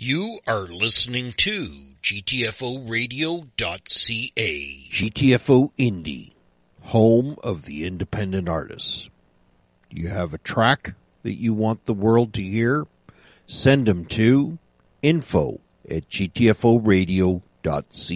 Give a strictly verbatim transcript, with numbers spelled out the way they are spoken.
You are listening to G T F O radio dot C A. G T F O Indie, home of the independent artists. You have a track that you want the world to hear? Send them to info at G T F O radio dot C A.